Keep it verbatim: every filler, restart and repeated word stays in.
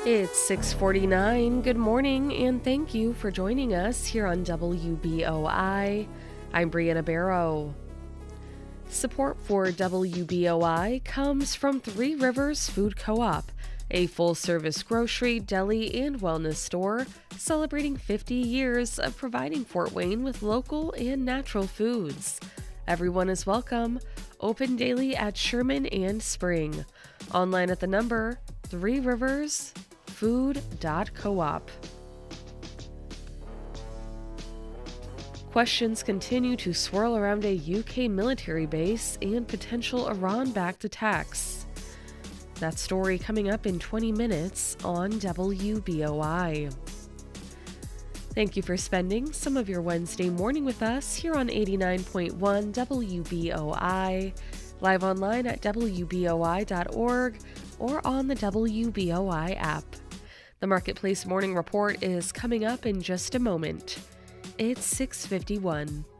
It's six forty-nine. Good morning, and thank you for joining us here on W B O I. I'm Brianna Barrow. Support for W B O I comes from Three Rivers Food Co-op, a full-service grocery, deli, and wellness store celebrating fifty years of providing Fort Wayne with local and natural foods. Everyone is welcome. Open daily at Sherman and Spring. Online at the number three rivers food dot coop. Questions continue to swirl around a U K military base and potential Iran-backed attacks. That story coming up in twenty minutes on W B O I. Thank you for spending some of your Wednesday morning with us here on eighty-nine point one W B O I, live online at W B O I dot org or on the W B O I app. The Marketplace Morning Report is coming up in just a moment. It's six fifty-one.